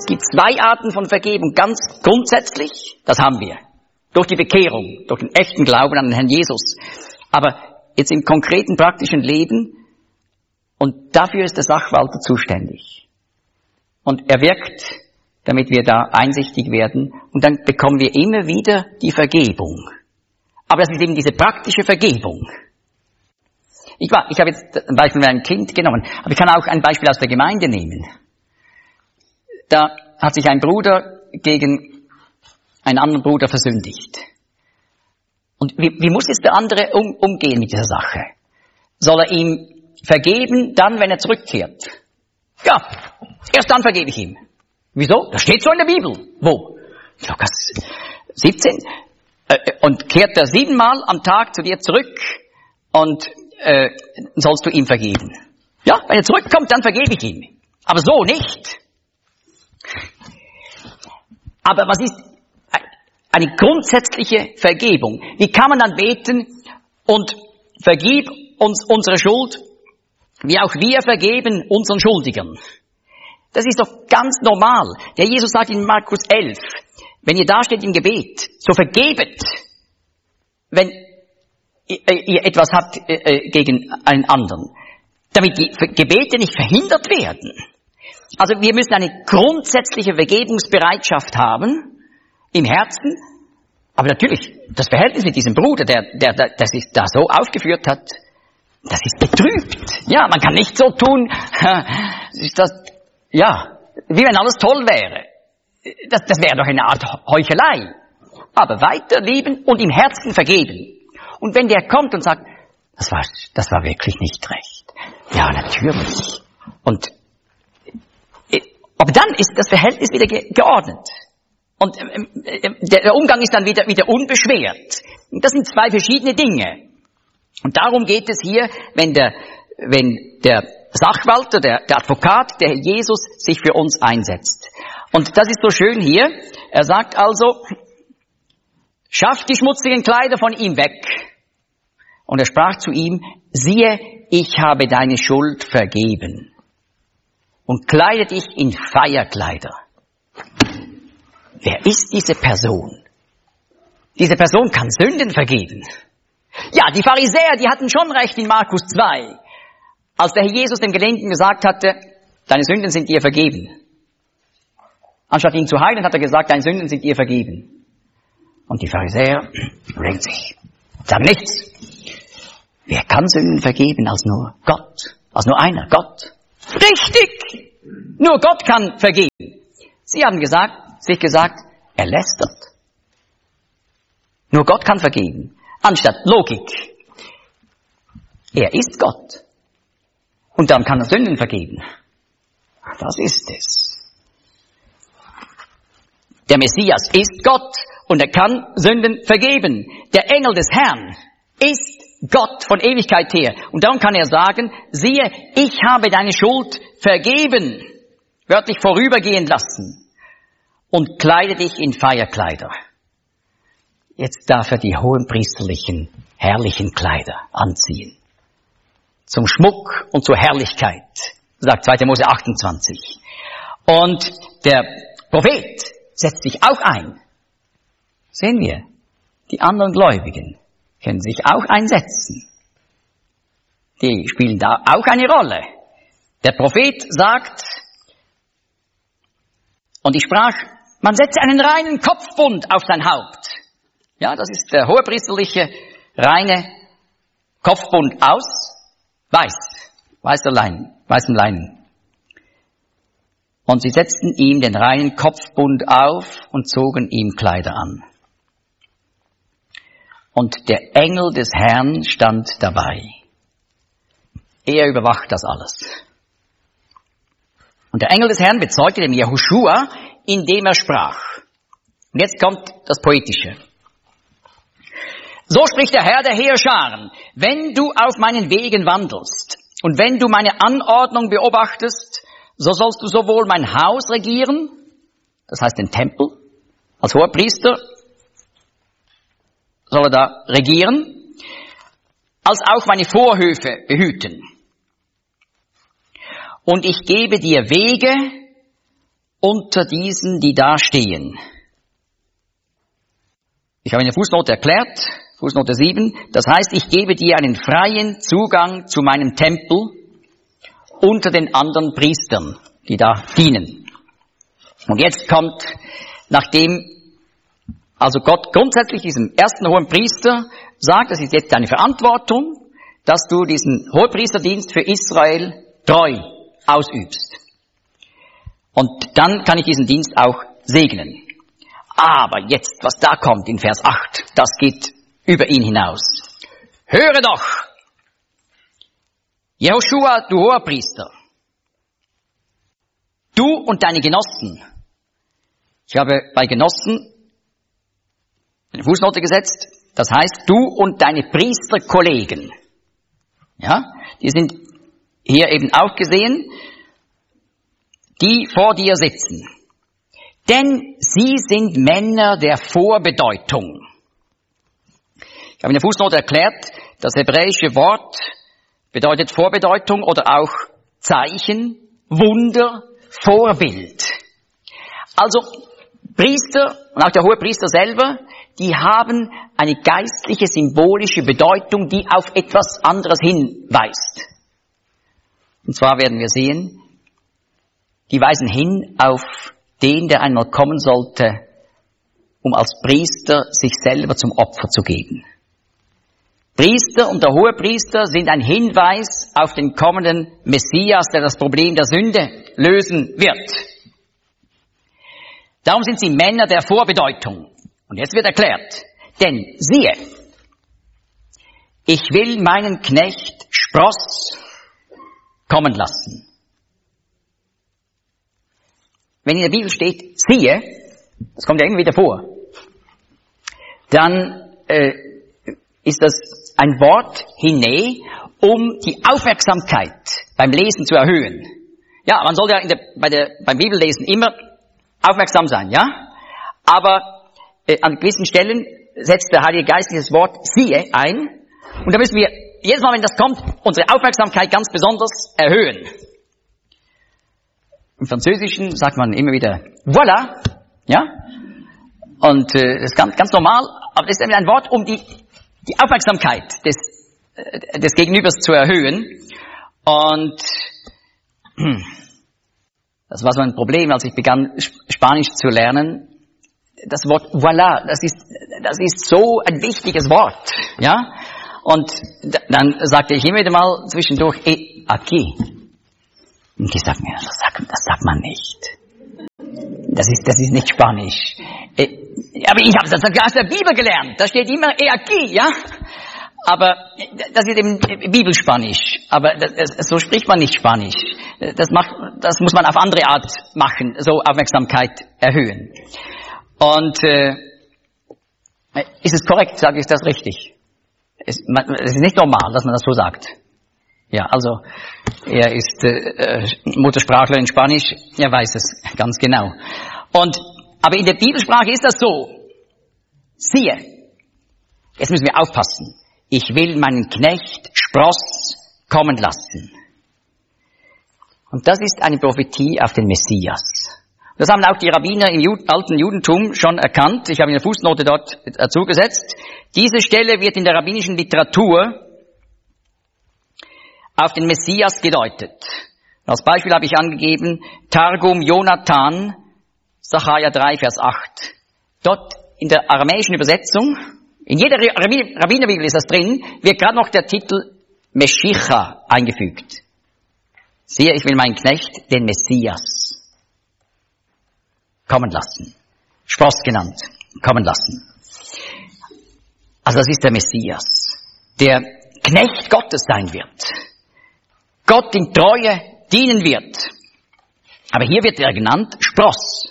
Es gibt zwei Arten von Vergebung, ganz grundsätzlich, das haben wir. Durch die Bekehrung, durch den echten Glauben an den Herrn Jesus. Aber jetzt im konkreten, praktischen Leben, und dafür ist der Sachwalter zuständig. Und er wirkt, damit wir da einsichtig werden, und dann bekommen wir immer wieder die Vergebung. Aber das ist eben diese praktische Vergebung. Ich habe jetzt ein Beispiel mit einem Kind genommen, aber ich kann auch ein Beispiel aus der Gemeinde nehmen. Da hat sich ein Bruder gegen einen anderen Bruder versündigt. Und wie muss jetzt der andere umgehen mit dieser Sache? Soll er ihm vergeben, dann, wenn er zurückkehrt? Ja, erst dann vergebe ich ihm. Wieso? Das steht so in der Bibel. Wo? Lukas 17. Und kehrt er 7-mal am Tag zu dir zurück und sollst du ihm vergeben. Ja, wenn er zurückkommt, dann vergebe ich ihm. Aber so nicht. Aber was ist eine grundsätzliche Vergebung? Wie kann man dann beten und vergib uns unsere Schuld, wie auch wir vergeben unseren Schuldigern? Das ist doch ganz normal. Der Jesus sagt in Markus 11, wenn ihr da steht im Gebet, so vergebet, wenn ihr etwas habt gegen einen anderen, damit die Gebete nicht verhindert werden. Also wir müssen eine grundsätzliche Vergebungsbereitschaft haben im Herzen, aber natürlich das Verhältnis mit diesem Bruder, der sich da so aufgeführt hat, das ist betrübt. Ja, man kann nicht so tun, wie wenn alles toll wäre. Das wäre doch eine Art Heuchelei. Aber weiter lieben und im Herzen vergeben. Und wenn der kommt und sagt, das war wirklich nicht recht. Ja, natürlich. Aber dann ist das Verhältnis wieder geordnet. Und der Umgang ist dann wieder unbeschwert. Und das sind zwei verschiedene Dinge. Und darum geht es hier, wenn der Sachwalter, der Advokat, der Herr Jesus sich für uns einsetzt. Und das ist so schön hier. Er sagt also, schafft die schmutzigen Kleider von ihm weg. Und er sprach zu ihm, siehe, ich habe deine Schuld vergeben. Und kleide dich in Feierkleider. Wer ist diese Person? Diese Person kann Sünden vergeben. Ja, die Pharisäer, die hatten schon recht in Markus 2. Als der Herr Jesus dem Gelähmten gesagt hatte, deine Sünden sind dir vergeben. Anstatt ihn zu heilen, hat er gesagt, deine Sünden sind dir vergeben. Und die Pharisäer regen sich. Sagen nichts. Wer kann Sünden vergeben als nur Gott? Als nur einer, Gott. Richtig! Nur Gott kann vergeben. Sie haben sich gesagt, er lästert. Nur Gott kann vergeben. Anstatt Logik. Er ist Gott. Und dann kann er Sünden vergeben. Das ist es. Der Messias ist Gott und er kann Sünden vergeben. Der Engel des Herrn ist Gott von Ewigkeit her. Und darum kann er sagen, siehe, ich habe deine Schuld vergeben, wörtlich vorübergehen lassen und kleide dich in Feierkleider. Jetzt darf er die hohenpriesterlichen, herrlichen Kleider anziehen. Zum Schmuck und zur Herrlichkeit, sagt 2. Mose 28. Und der Prophet setzt sich auch ein. Sehen wir, die anderen Gläubigen können sich auch einsetzen. Die spielen da auch eine Rolle. Der Prophet sagt, und ich sprach, man setze einen reinen Kopfbund auf sein Haupt. Ja, das ist der hohepriesterliche reine Kopfbund aus weißem Leinen. Und sie setzten ihm den reinen Kopfbund auf und zogen ihm Kleider an. Und der Engel des Herrn stand dabei. Er überwacht das alles. Und der Engel des Herrn bezeugte dem Jehoschua, indem er sprach. Und jetzt kommt das Poetische. So spricht der Herr der Heerscharen, wenn du auf meinen Wegen wandelst und wenn du meine Anordnung beobachtest, so sollst du sowohl mein Haus regieren, das heißt den Tempel, als Hohepriester soll er da regieren, als auch meine Vorhöfe behüten. Und ich gebe dir Wege unter diesen, die da stehen. Ich habe in der Fußnote erklärt, Fußnote 7, das heißt, ich gebe dir einen freien Zugang zu meinem Tempel unter den anderen Priestern, die da dienen. Und jetzt kommt, nachdem also Gott grundsätzlich diesem ersten hohen Priester sagt, das ist jetzt deine Verantwortung, dass du diesen Hohepriesterdienst für Israel treu ausübst. Und dann kann ich diesen Dienst auch segnen. Aber jetzt, was da kommt in Vers 8, das geht über ihn hinaus. Höre doch, Jehoschua, du Hohepriester, du und deine Genossen. Ich habe bei Genossen eine Fußnote gesetzt, das heißt, du und deine Priesterkollegen. Ja, die sind hier eben auch gesehen, die vor dir sitzen. Denn sie sind Männer der Vorbedeutung. Ich habe in der Fußnote erklärt, das hebräische Wort bedeutet Vorbedeutung oder auch Zeichen, Wunder, Vorbild. Also Priester und auch der Hohepriester selber, die haben eine geistliche, symbolische Bedeutung, die auf etwas anderes hinweist. Und zwar werden wir sehen, die weisen hin auf den, der einmal kommen sollte, um als Priester sich selber zum Opfer zu geben. Priester und der Hohepriester sind ein Hinweis auf den kommenden Messias, der das Problem der Sünde lösen wird. Darum sind sie Männer der Vorbedeutung. Und jetzt wird erklärt, denn siehe, ich will meinen Knecht Spross kommen lassen. Wenn in der Bibel steht, siehe, das kommt ja irgendwie wieder vor, dann ist das ein Wort hine, um die Aufmerksamkeit beim Lesen zu erhöhen. Ja, man soll ja beim Bibellesen immer aufmerksam sein, ja? Aber an gewissen Stellen setzt der Heilige Geist dieses Wort siehe ein. Und da müssen wir jedes Mal, wenn das kommt, unsere Aufmerksamkeit ganz besonders erhöhen. Im Französischen sagt man immer wieder voilà, ja? Und das ist ganz normal, aber das ist ein Wort, um die Aufmerksamkeit des Gegenübers zu erhöhen. Und das war so ein Problem, als ich begann, Spanisch zu lernen. Das Wort voilà, das ist so ein wichtiges Wort, ja? Und dann sagte ich immer wieder mal zwischendurch, aquí. Und die sagten mir, das sagt man nicht. Das ist nicht Spanisch. Aber ich habe das aus der Bibel gelernt. Da steht immer aquí, ja? Aber das ist eben Bibelspanisch. Aber so spricht man nicht Spanisch. Das muss man auf andere Art machen, so Aufmerksamkeit erhöhen. Und ist es korrekt, sage ich das richtig? Es ist nicht normal, dass man das so sagt. Ja, also er ist Muttersprachler in Spanisch, er weiß es ganz genau. Aber in der Bibelsprache ist das so. Siehe, jetzt müssen wir aufpassen. Ich will meinen Knecht Spross kommen lassen. Und das ist eine Prophetie auf den Messias. Das haben auch die Rabbiner im alten Judentum schon erkannt. Ich habe in der Fußnote dort dazu gesetzt. Diese Stelle wird in der rabbinischen Literatur auf den Messias gedeutet. Als Beispiel habe ich angegeben, Targum Jonathan, Sacharja 3, Vers 8. Dort in der aramäischen Übersetzung, in jeder Rabbinerbibel ist das drin, wird gerade noch der Titel Meshicha eingefügt. Siehe, ich will meinen Knecht, den Messias, kommen lassen. Spross genannt, kommen lassen. Also das ist der Messias, der Knecht Gottes sein wird. Gott in Treue dienen wird. Aber hier wird er genannt Spross.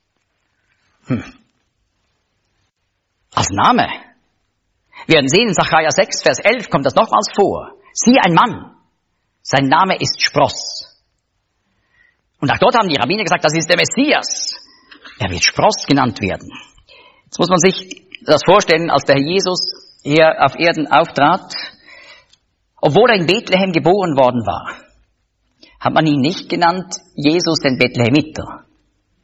Als Name. Wir werden sehen, in Sacharja 6, Vers 11 kommt das nochmals vor. Siehe ein Mann, sein Name ist Spross. Und auch dort haben die Rabbiner gesagt, das ist der Messias. Er wird Spross genannt werden. Jetzt muss man sich das vorstellen, als der Herr Jesus hier auf Erden auftrat, obwohl er in Bethlehem geboren worden war, hat man ihn nicht genannt Jesus den Bethlehemiter.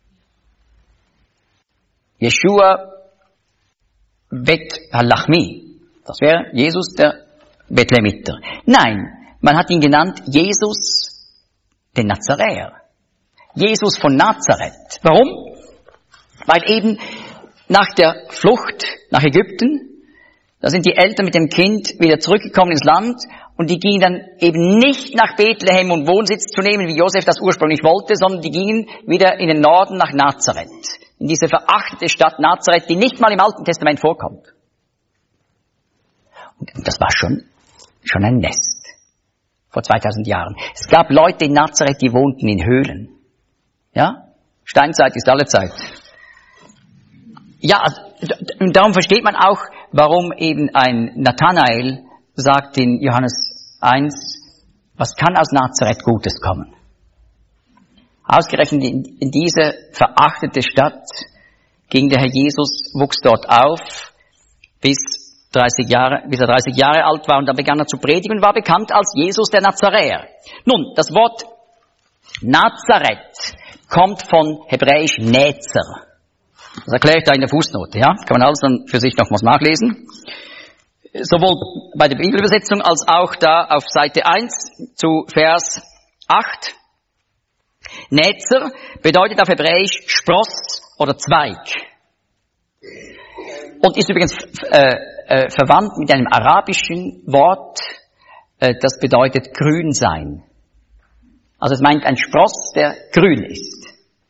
Yeshua Bet Halachmi. Das wäre Jesus der Bethlehemiter. Nein, man hat ihn genannt Jesus den Nazaräer. Jesus von Nazareth. Warum? Weil eben nach der Flucht nach Ägypten, da sind die Eltern mit dem Kind wieder zurückgekommen ins Land und die gingen dann eben nicht nach Bethlehem, um Wohnsitz zu nehmen, wie Josef das ursprünglich wollte, sondern die gingen wieder in den Norden nach Nazareth. In diese verachtete Stadt Nazareth, die nicht mal im Alten Testament vorkommt. Und das war schon ein Nest. Vor 2000 Jahren. Es gab Leute in Nazareth, die wohnten in Höhlen. Ja? Steinzeit ist alle Zeit. Ja, und darum versteht man auch, warum eben ein Nathanael sagt in Johannes 1, was kann aus Nazareth Gutes kommen? Ausgerechnet in diese verachtete Stadt ging der Herr Jesus, wuchs dort auf, bis er 30 Jahre alt war und dann begann er zu predigen und war bekannt als Jesus der Nazaräer. Nun, das Wort Nazareth kommt von hebräisch Nezer. Das erkläre ich da in der Fußnote, ja? Kann man alles dann für sich nochmals nachlesen. Sowohl bei der Bibelübersetzung als auch da auf Seite 1 zu Vers 8. Nezer bedeutet auf Hebräisch Spross oder Zweig. Und ist übrigens verwandt mit einem arabischen Wort, das bedeutet grün sein. Also es meint ein Spross, der grün ist.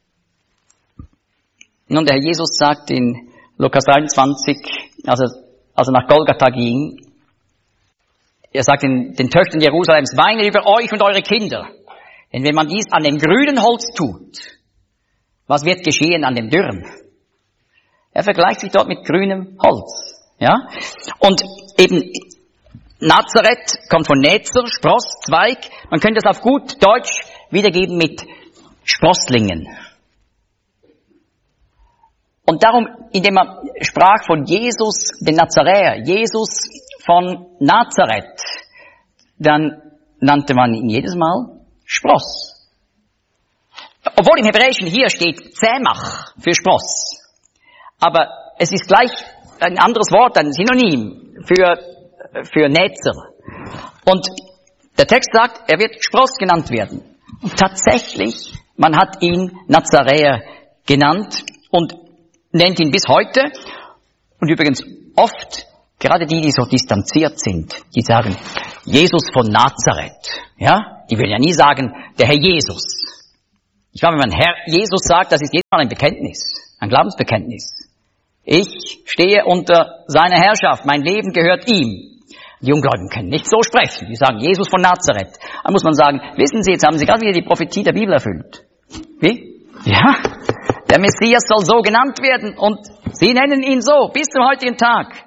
Nun, der Herr Jesus sagt in Lukas 23, als er nach Golgatha ging, er sagt den Töchtern Jerusalems, weine über euch und eure Kinder. Denn wenn man dies an dem grünen Holz tut, was wird geschehen an dem dürren? Er vergleicht sich dort mit grünem Holz. Ja? Und eben Nazareth kommt von Nezer, Spross, Zweig. Man könnte das auf gut Deutsch wiedergeben mit Sprosslingen. Und darum, indem man sprach von Jesus, den Nazaräer, Jesus von Nazareth, dann nannte man ihn jedes Mal Spross. Obwohl im Hebräischen hier steht Zämach für Spross. Aber es ist gleich ein anderes Wort, ein Synonym für Nezer. Und der Text sagt, er wird Spross genannt werden. Und tatsächlich, man hat ihn Nazaräer genannt und nennt ihn bis heute. Und übrigens oft, gerade die so distanziert sind, die sagen, Jesus von Nazareth. Ja, die würden ja nie sagen, der Herr Jesus. Ich glaube, wenn man Herr Jesus sagt, das ist jedes Mal ein Bekenntnis, ein Glaubensbekenntnis. Ich stehe unter seiner Herrschaft, mein Leben gehört ihm. Die Ungläubigen können nicht so sprechen, die sagen Jesus von Nazareth. Da muss man sagen, wissen Sie, jetzt haben Sie gerade wieder die Prophetie der Bibel erfüllt. Wie? Ja, der Messias soll so genannt werden und Sie nennen ihn so, bis zum heutigen Tag.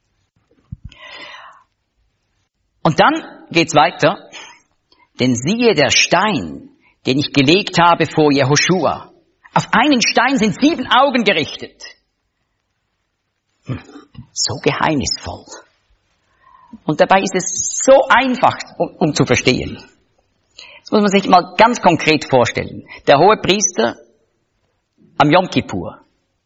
Und dann geht's weiter. Denn siehe, der Stein, den ich gelegt habe vor Jehoschua. Auf einen Stein sind 7 Augen gerichtet. So geheimnisvoll. Und dabei ist es so einfach, um zu verstehen. Das muss man sich mal ganz konkret vorstellen. Der Hohepriester am Yom Kippur.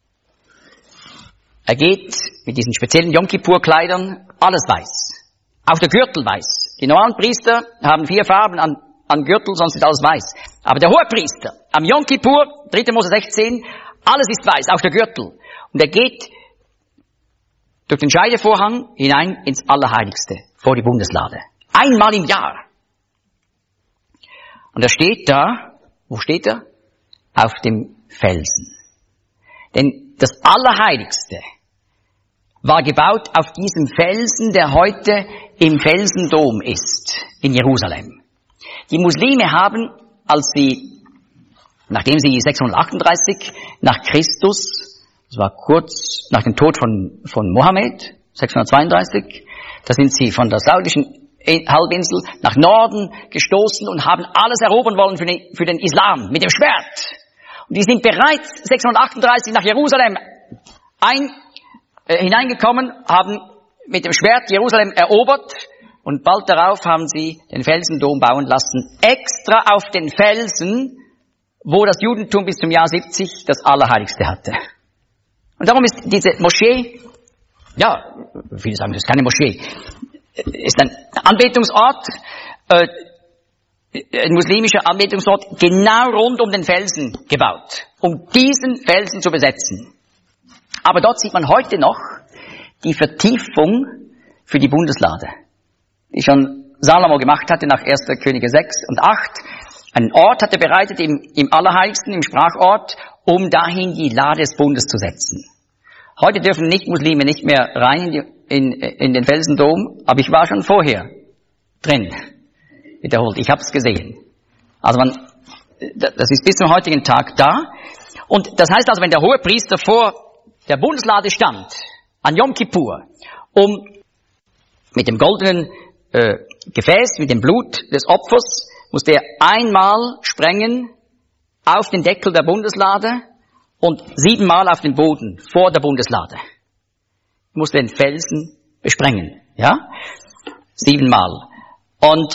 Er geht mit diesen speziellen Yom Kippur-Kleidern, alles weiß. Auch der Gürtel weiß. Die normalen Priester haben 4 Farben an Gürtel, sonst ist alles weiß. Aber der Hohepriester am Yom Kippur, 3. Mose 16, alles ist weiß, auch der Gürtel. Und er geht durch den Scheidevorhang hinein ins Allerheiligste, vor die Bundeslade. Einmal im Jahr. Und er steht da, wo steht er? Auf dem Felsen. Denn das Allerheiligste war gebaut auf diesem Felsen, der heute im Felsendom ist, in Jerusalem. Die Muslime haben, nachdem sie 638 nach Christus, das war kurz nach dem Tod von Mohammed, 632, da sind sie von der saudischen Halbinsel nach Norden gestoßen und haben alles erobern wollen für den Islam mit dem Schwert. Und die sind bereits 638 nach Jerusalem hineingekommen, haben mit dem Schwert Jerusalem erobert und bald darauf haben sie den Felsendom bauen lassen, extra auf den Felsen, wo das Judentum bis zum Jahr 70 das Allerheiligste hatte. Und darum ist diese Moschee, ja, viele sagen, das ist keine Moschee, ist ein Anbetungsort, ein muslimischer Anbetungsort, genau rund um den Felsen gebaut, um diesen Felsen zu besetzen. Aber dort sieht man heute noch die Vertiefung für die Bundeslade, die schon Salomo gemacht hatte nach 1. Könige 6 und 8. Einen Ort hat er bereitet im Allerheiligsten, im Sprachort, um dahin die Lade des Bundes zu setzen. Heute dürfen Nicht-Muslime nicht mehr rein in den Felsendom, aber ich war schon vorher drin. Wiederholt, ich habe es gesehen. Also das ist bis zum heutigen Tag da. Und das heißt also, wenn der Hohepriester vor der Bundeslade stand, an Yom Kippur, um mit dem goldenen Gefäß, mit dem Blut des Opfers, musste er einmal sprengen auf den Deckel der Bundeslade und 7-mal auf den Boden vor der Bundeslade. Er musste den Felsen besprengen, ja? 7-mal. Und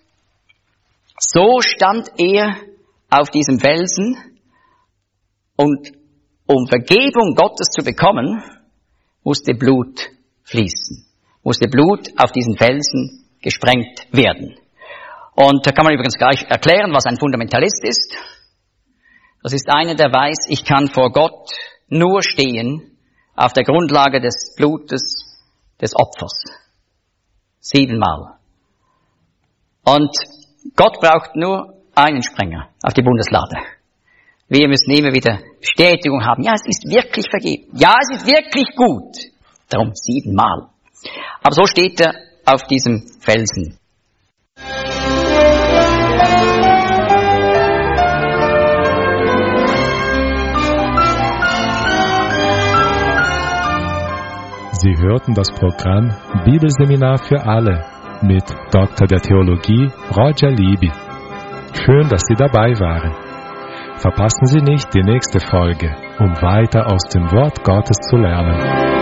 so stand er auf diesem Felsen und um Vergebung Gottes zu bekommen, musste Blut fließen, musste Blut auf diesen Felsen gesprengt werden. Und da kann man übrigens gleich erklären, was ein Fundamentalist ist. Das ist einer, der weiß, ich kann vor Gott nur stehen auf der Grundlage des Blutes des Opfers. 7-mal. Und Gott braucht nur einen Sprenger auf die Bundeslade. Wir müssen immer wieder Bestätigung haben. Ja, es ist wirklich vergeben. Ja, es ist wirklich gut. Darum 7-mal. Aber so steht er auf diesem Felsen. Sie hörten das Programm Bibelseminar für alle mit Dr. der Theologie Roger Libby. Schön, dass Sie dabei waren. Verpassen Sie nicht die nächste Folge, um weiter aus dem Wort Gottes zu lernen.